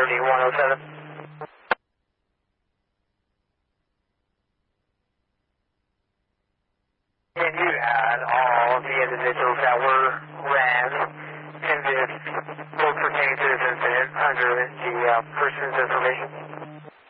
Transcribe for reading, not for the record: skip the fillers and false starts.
3107. Can you add all the individuals that were ran in this both pertaining to this incident under the person's information?